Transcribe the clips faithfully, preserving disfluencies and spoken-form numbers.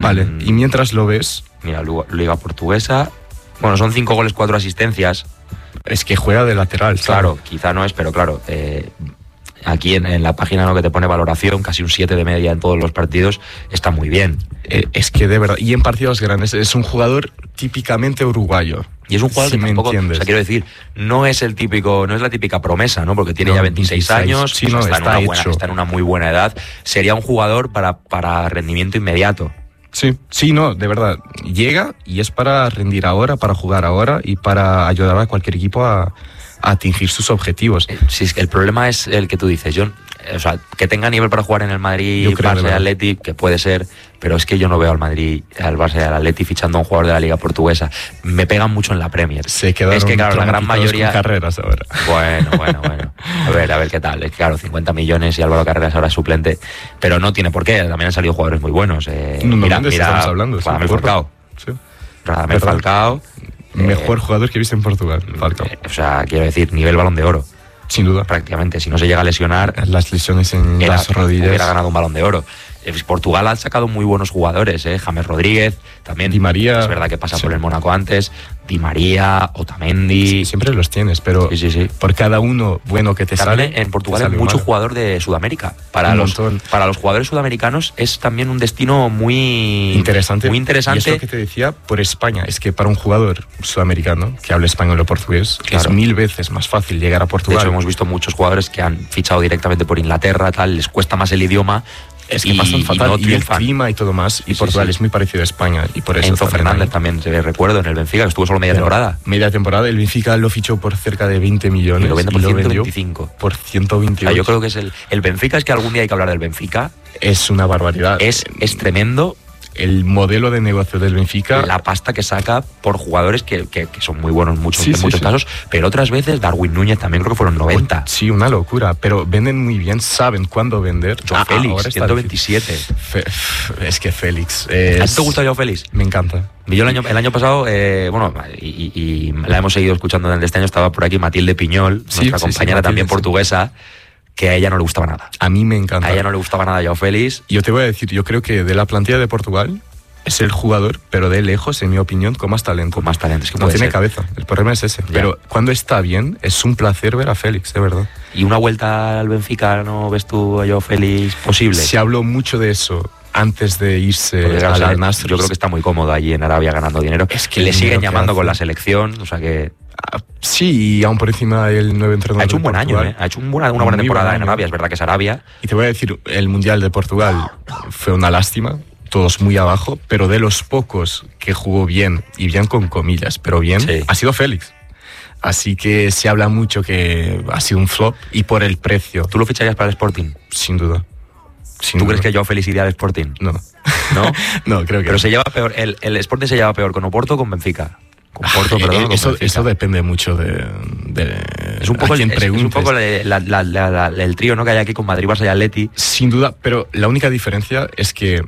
Vale, mm, y mientras lo ves... Mira, Liga Portuguesa... Bueno, son cinco goles, cuatro asistencias. Es que juega de lateral. Claro, ¿sabes? Quizá no es, pero claro... Eh, aquí en, en la página, ¿no?, que te pone valoración, casi un siete de media en todos los partidos, está muy bien. Eh, es que de verdad, y en partidos grandes, es un jugador típicamente uruguayo. Y es un jugador si que tampoco, o sea, quiero decir, no es el típico, no es la típica promesa, ¿no? Porque tiene no, ya veintiséis, veintiséis años, sí, pues no, está, está, en una hecho. buena, está en una muy buena edad. Sería un jugador para, para rendimiento inmediato. Sí, sí, no, de verdad. Llega y es para rendir ahora, para jugar ahora y para ayudar a cualquier equipo a, a atingir sus objetivos. Eh, sí, es que el problema es el que tú dices, John. O sea, que tenga nivel para jugar en el Madrid, Barça y Atleti, que puede ser, pero es que yo no veo al Madrid, al Barça y al Atleti fichando a un jugador de la Liga Portuguesa. Me pegan mucho en la Premier. Se quedaron es que claro, la gran mayoría con Carreras ahora. Bueno, bueno, bueno. A ver, a ver qué tal. Es que claro, cincuenta millones y Álvaro Carreras ahora es suplente, pero no tiene por qué. También han salido jugadores muy buenos. Eh, no, mira, no, mira, estamos hablando. Radamel Falcao. Sí. Radamel Falcao. Mejor eh, jugador que he visto en Portugal, Falcao. Eh, o sea, quiero decir, nivel Balón de Oro. Sin duda. Prácticamente. Si no se llega a lesionar... Las lesiones en era, las rodillas... Hubiera ganado un Balón de Oro. Portugal ha sacado muy buenos jugadores, ¿eh? James Rodríguez, también. Di María. Es verdad que pasa sí. por el Mónaco antes. Di María, Otamendi... Sí, siempre los tienes, pero sí, sí, sí. por cada uno bueno que te también sale... en Portugal hay mucho mal. jugador de Sudamérica. Para un los, montón. para los jugadores sudamericanos es también un destino muy interesante. Muy interesante. Y es lo que te decía por España. Es que para un jugador sudamericano que hable español o portugués, claro, es mil veces más fácil llegar a Portugal. De hecho, hemos visto muchos jugadores que han fichado directamente por Inglaterra, tal, les cuesta más el idioma. Es que y, pasan fatal, y, no y el clima y todo más, y sí, Portugal sí, sí. es muy parecido a España, y por eso Enzo Fernández también, se recuerdo, en el Benfica, que estuvo solo media Pero temporada. Media temporada, el Benfica lo fichó por cerca de veinte millones, y lo vende por y lo ciento vendió veinticinco. Por ciento veintiocho. O sea, yo creo que es el, el Benfica, es que algún día hay que hablar del Benfica. Es una barbaridad. Es, es tremendo. El modelo de negocio del Benfica, la pasta que saca por jugadores que, que, que son muy buenos muchos, sí, en sí, muchos sí. casos, pero otras veces Darwin Núñez también creo que fueron noventa. Sí, una locura, pero venden muy bien, saben cuándo vender. Joao ah, Félix, ciento veintisiete. Fe, es que Félix es... ¿A ti te gusta Joao Félix? Me encanta. Yo el año, el año pasado, eh, bueno, y, y, y la hemos seguido escuchando desde este año, estaba por aquí Matilde Piñol, sí, nuestra sí, compañera sí, Matilde, también sí. portuguesa, que a ella no le gustaba nada. A mí me encanta. A ella no le gustaba nada Joao Félix. Yo te voy a decir, yo creo que de la plantilla de Portugal es el jugador, pero de lejos, en mi opinión, con más talento. Con más talento, es que no tiene ser. cabeza, el problema es ese. Ya. Pero cuando está bien, es un placer ver a Félix, de verdad. ¿Y una vuelta al Benfica no ves tú a Joao Félix posible? Se habló mucho de eso antes de irse Porque, al al Nasr. Yo creo que está muy cómodo allí en Arabia ganando dinero. Es que le siguen llamando hace. con la selección, o sea que... Sí, y aún por encima el nuevo entrenador. Ha hecho un buen Portugal. año, ¿eh? Ha hecho un buena, una buena temporada en Arabia, es verdad que es Arabia. Y te voy a decir, el Mundial de Portugal fue una lástima, todos muy abajo, pero de los pocos que jugó bien, y bien con comillas, pero bien, sí. ha sido Félix. Así que se habla mucho que ha sido un flop, y por el precio. ¿Tú lo ficharías para el Sporting? Sin duda. Sin ¿Tú duda. crees que Joao Félix iría al Sporting? No. ¿No? No, creo que Pero no. se lleva peor, el, el Sporting se lleva peor con Oporto o con Benfica. Con Porto, ah, perdón, eso, con eso depende mucho de, de es un poco, a quien es, preguntes. Es un poco la, la, la, la, el trío, ¿no?, que hay aquí con Madrid, Barça y Atleti. Sin duda, pero la única diferencia es que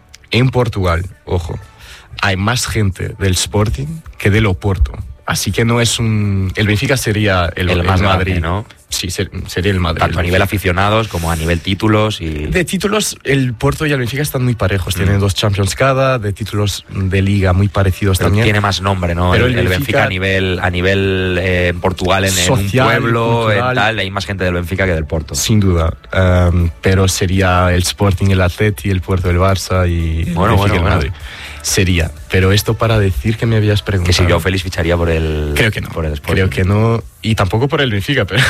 en Portugal, ojo, hay más gente del Sporting que del Oporto. Así que no es un... El Benfica sería el, el, el más Madrid, grande, ¿no? Sí, ser, sería el Madrid. Tanto a nivel aficionados como a nivel títulos y... De títulos, el Porto y el Benfica están muy parejos. Mm. Tienen dos Champions cada, de títulos de Liga muy parecidos pero también. Tiene más nombre, ¿no? Pero el, el el Benfica, Benfica a nivel, a nivel eh, en Portugal, en, social, en un pueblo, en cultural, tal, hay más gente del Benfica que del Porto. Sin duda. Um, pero sería el Sporting, el Atleti, el Porto, el Barça y bueno, el Benfica, bueno, el Madrid. bueno. Sería, pero esto para decir que me habías preguntado. Que si Joao Félix ficharía por el... Creo que no, por el Sporting. Creo que no, y tampoco por el Benfica, pero,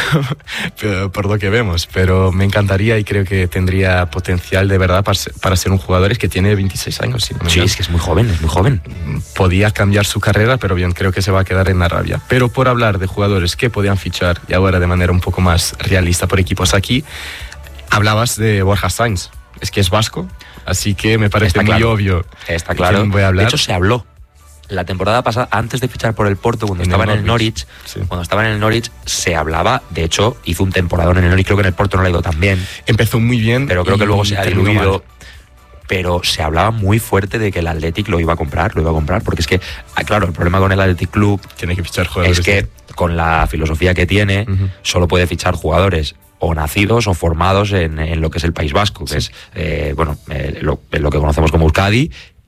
pero por lo que vemos, pero me encantaría y creo que tendría potencial de verdad para ser, para ser un jugador que tiene veintiséis años. Si no sí, es que es muy joven, es muy joven. Podía cambiar su carrera, pero bien, creo que se va a quedar en Arabia. Pero por hablar de jugadores que podían fichar, y ahora de manera un poco más realista por equipos aquí, hablabas de Borja Sainz, es que es vasco, así que me parece Está muy claro. obvio. Está claro. Voy a hablar. De hecho, se habló. La temporada pasada, antes de fichar por el Porto, cuando en estaba el en el Norwich, sí. cuando estaba en el Norwich, se hablaba, de hecho, hizo un temporadón en el Norwich, creo que en el Porto no le ha ido tan bien. Empezó muy bien. Pero creo que luego se ha diluido. Mal. Pero se hablaba muy fuerte de que el Athletic lo iba a comprar, lo iba a comprar, porque es que, claro, el problema con el Athletic Club tiene que fichar jugadores. Es que con la filosofía que tiene, uh-huh. solo puede fichar jugadores o nacidos o formados en, en lo que es el País Vasco, que sí. es, eh, bueno, eh, lo, lo que conocemos como Euskadi,